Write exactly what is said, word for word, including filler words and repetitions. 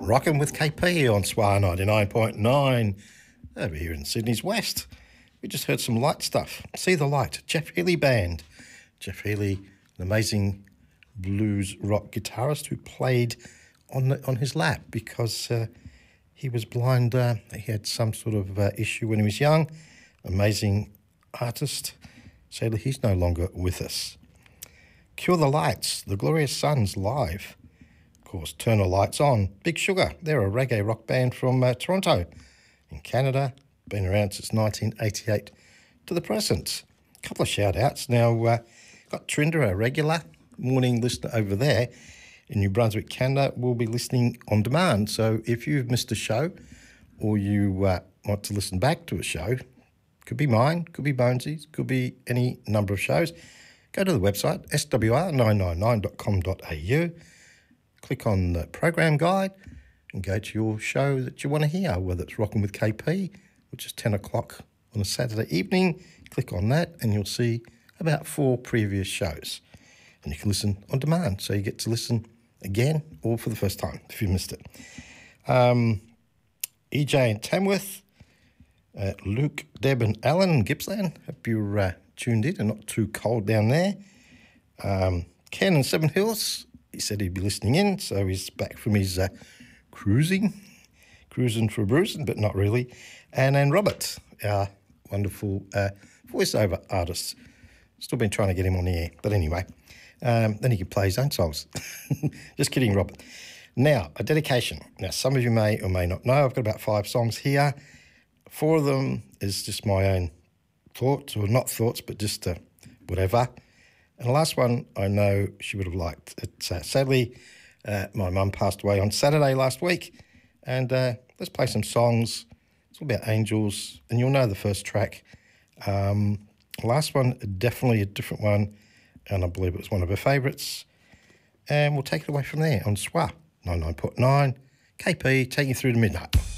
Rocking with K P on S W A ninety-nine point nine over here in Sydney's West. We just heard some light stuff. See the Light, Jeff Healey Band. Jeff Healey, an amazing blues rock guitarist who played on the, on his lap because uh, he was blind. Uh, he had some sort of uh, issue when he was young. Amazing artist. Sadly, he's no longer with us. Cure the Lights, the Glorious Sons live. Of course, Turn the Lights On. Big Sugar, they're a reggae rock band from uh, Toronto in Canada. Been around since nineteen eighty-eight to the present. A couple of shout-outs. Now, uh, got Trinda, a regular morning listener over there in New Brunswick, Canada, will be listening on demand. So if you've missed a show or you uh, want to listen back to a show, could be mine, could be Bonesy's, could be any number of shows, go to the website, s w r nine nine nine dot com dot a u, click on the program guide and go to your show that you want to hear, whether it's Rocking with K P, which is ten o'clock on a Saturday evening. Click on that and you'll see about four previous shows. And you can listen on demand, so you get to listen again or for the first time if you missed it. Um, E J in Tamworth, uh, Luke, Deb and Alan in Gippsland. Hope you're uh, tuned in and not too cold down there. Um, Ken in Seven Hills, he said he'd be listening in, so he's back from his uh, cruising, cruising for bruising, but not really. And then Robert, our wonderful uh, voiceover artist. Still been trying to get him on the air, but anyway. Um, then he can play his own songs. Just kidding, Robert. Now, a dedication. Now, some of you may or may not know, I've got about five songs here. Four of them is just my own thoughts, or not thoughts, but just uh, whatever. And the last one I know she would have liked. It's, uh, sadly, uh, my mum passed away on Saturday last week. And uh, let's play some songs. It's all about angels, and you'll know the first track. Um, the last one, definitely a different one, and I believe it was one of her favourites. And we'll take it away from there on S W A ninety-nine point nine K P, taking you through to midnight.